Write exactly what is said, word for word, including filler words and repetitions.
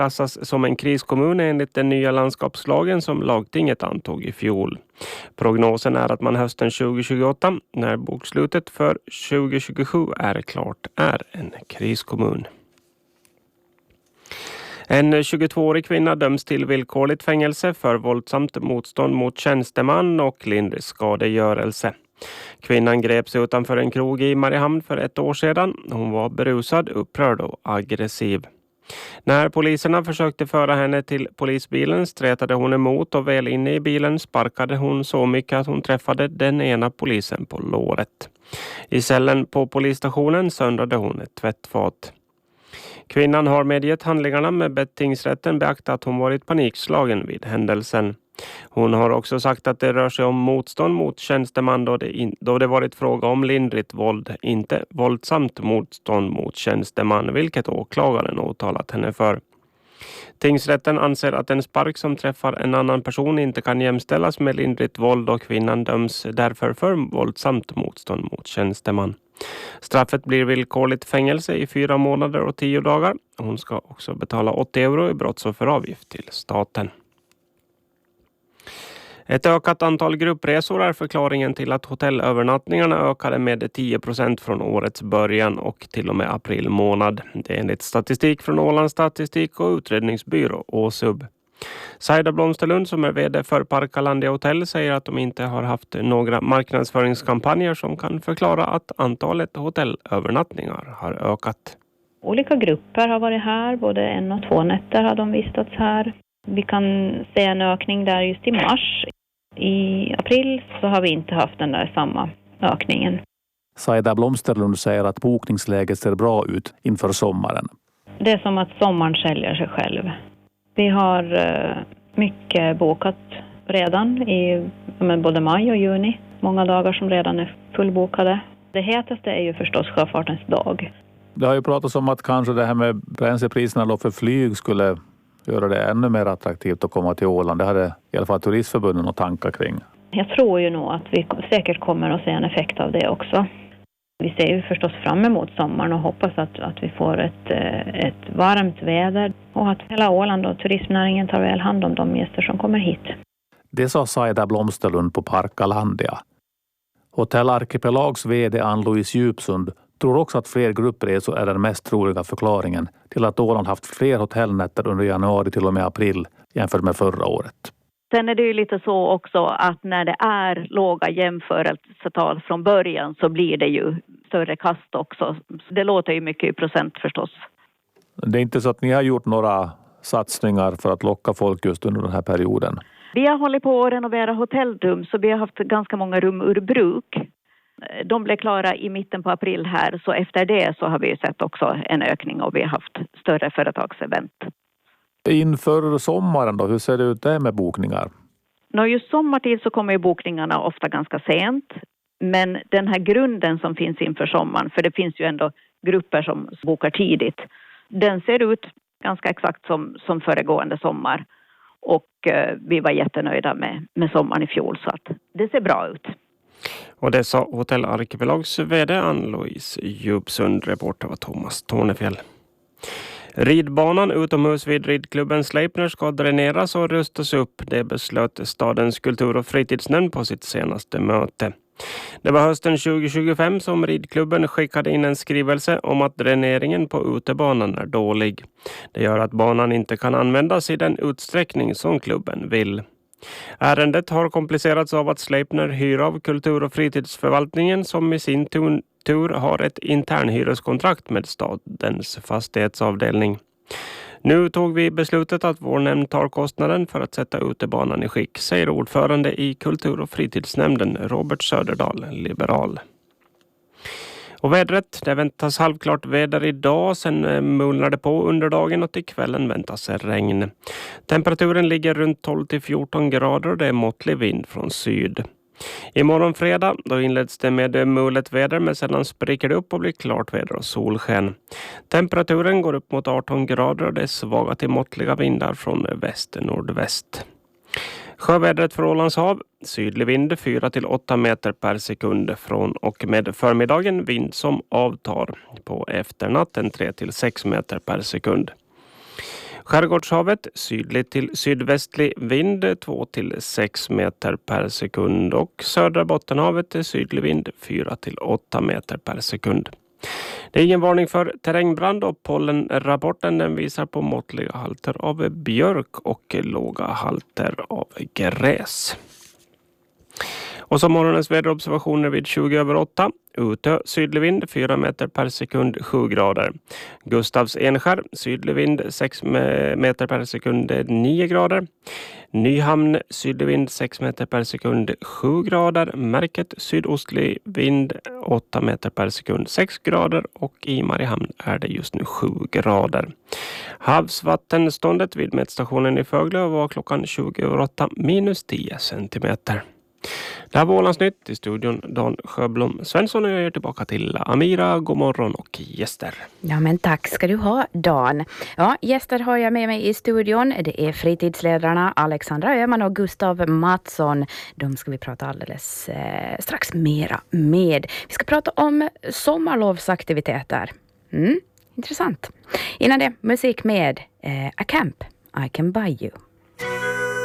klassas som en kriskommun enligt den nya landskapslagen som lagtinget antog i fjol. Prognosen är att man hösten tjugo tjugoåtta, när bokslutet för tjugo tjugosju är klart, är en kriskommun. En tjugotvåårig kvinna döms till villkorligt fängelse för våldsamt motstånd mot tjänsteman och lindrig skadegörelse. Kvinnan greps utanför en krog i Mariehamn för ett år sedan. Hon var berusad, upprörd och aggressiv. När poliserna försökte föra henne till polisbilen strätade hon emot och väl inne i bilen sparkade hon så mycket att hon träffade den ena polisen på låret. I cellen på polisstationen söndrade hon ett tvättfat. Kvinnan har medgett handlingarna med bett tingsrätten beakta att hon varit panikslagen vid händelsen. Hon har också sagt att det rör sig om motstånd mot tjänsteman då det, in, då det varit fråga om lindrigt våld, inte våldsamt motstånd mot tjänsteman, vilket åklagaren åtalat henne för. Tingsrätten anser att en spark som träffar en annan person inte kan jämställas med lindrigt våld och kvinnan döms därför för våldsamt motstånd mot tjänsteman. Straffet blir villkorligt fängelse i fyra månader och tio dagar. Hon ska också betala åttio euro i brottsofferavgift till staten. Ett ökat antal gruppresor är förklaringen till att hotellövernattningarna ökade med tio procent från årets början och till och med april månad. Det är enligt statistik från Ålands statistik och utredningsbyrå Åsub. Saida Blomsterlund som är vd för Parkkalandia Hotell säger att de inte har haft några marknadsföringskampanjer som kan förklara att antalet hotellövernattningar har ökat. Olika grupper har varit här, både en och två nätter har de vistats här. Vi kan se en ökning där just i mars. I april så har vi inte haft den där samma ökningen. Saida Blomsterlund säger att bokningsläget ser bra ut inför sommaren. Det är som att sommaren säljer sig själv. Vi har mycket bokat redan i både maj och juni. Många dagar som redan är fullbokade. Det hetaste är ju förstås sjöfartens dag. Det har ju pratats om att kanske det här med bränslepriserna då för flyg skulle göra det ännu mer attraktivt att komma till Åland. Det hade i alla fall turistförbunden och tankar kring. Jag tror ju nog att vi säkert kommer att se en effekt av det också. Vi ser ju förstås fram emot sommaren och hoppas att, att vi får ett, ett varmt väder och att hela Åland och turismnäringen tar väl hand om de gäster som kommer hit. Det sa Saida Blomsterlund på Parkkalandia. Hotell Arkipelags vd Ann-Louise Djupsund tror också att fler gruppresor är den mest troliga förklaringen till att Åland haft fler hotellnätter under januari till och med april jämfört med förra året. Sen är det ju lite så också att när det är låga jämförelsetal från början så blir det ju större kast också. Det låter ju mycket i procent förstås. Det är inte så att ni har gjort några satsningar för att locka folk just under den här perioden? Vi har hållit på att renovera hotellrum så vi har haft ganska många rum ur bruk. De blev klara i mitten på april här så efter det så har vi sett också en ökning och vi har haft större företagsevent. Inför sommaren då, hur ser det ut där med bokningar? Nå, just sommartid så kommer ju bokningarna ofta ganska sent. Men den här grunden som finns inför sommaren, för det finns ju ändå grupper som bokar tidigt. Den ser ut ganska exakt som, som föregående sommar. Och eh, vi var jättenöjda med, med sommaren i fjol så att det ser bra ut. Och det sa Hotell Arkipelags vd Ann-Louise Djupsund, reporter var Thomas Tornefjäll. Ridbanan utomhus vid ridklubben Sleipner ska dräneras och rustas upp. Det beslöt stadens kultur- och fritidsnämnd på sitt senaste möte. Det var hösten tjugo tjugofem som ridklubben skickade in en skrivelse om att dräneringen på utebanan är dålig. Det gör att banan inte kan användas i den utsträckning som klubben vill. Ärendet har komplicerats av att Sleipner hyr av kultur- och fritidsförvaltningen som i sin tur har ett internhyreskontrakt med stadens fastighetsavdelning. Nu tog vi beslutet att vår nämnd tar kostnaden för att sätta utebanan i skick, säger ordförande i kultur- och fritidsnämnden Robert Söderdahl, liberal. Och vädret, det väntas halvklart väder idag, sen mulnar det på under dagen och till kvällen väntas regn. Temperaturen ligger runt tolv till fjorton grader och det är måttlig vind från syd. Imorgon fredag då inleds det med mulet väder men sedan spricker det upp och blir klart väder och solsken. Temperaturen går upp mot arton grader och det är svaga till måttliga vindar från väst-nordväst. Sjövädret för Ålands hav, sydlig vind fyra till åtta meter per sekund från och med förmiddagen vind som avtar på efternatten tre till sex meter per sekund. Skärgårdshavet sydlig till sydvästlig vind två till sex meter per sekund och södra Bottenhavet sydlig vind fyra till åtta meter per sekund. Det är ingen varning för terrängbrand och pollenrapporten den visar på måttliga halter av björk och låga halter av gräs. Och så morgonens väderobservationer vid tjugo över åtta. Utö sydlig vind fyra meter per sekund sju grader. Gustavs Enskär sydlig vind sex meter per sekund nio grader. Nyhamn sydlig vind sex meter per sekund sju grader. Märket sydostlig vind åtta meter per sekund sex grader. Och i Mariehamn är det just nu sju grader. Havsvattenståndet vid mätstationen i Föglö var klockan tjugo över åtta minus tio centimeter. Det här var Ålandsnytt i studion Dan Sjöblom Svensson och jag är tillbaka till Amira, god morgon och gäster. Ja men tack ska du ha Dan. Ja, gäster har jag med mig i studion. Det är fritidsledarna Alexandra Öhman och Gustav Mattsson. De ska vi prata alldeles eh, strax mera med. Vi ska prata om sommarlovsaktiviteter. Mm, intressant. Innan det, musik med eh, A Camp, I Can Buy You.